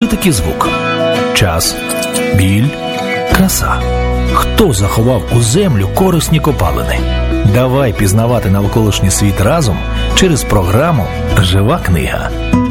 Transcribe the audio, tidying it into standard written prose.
Такий звук, час, біль, краса. Хто заховав у землю корисні копалини? Давай пізнавати навколишній світ разом через програму «Жива книга».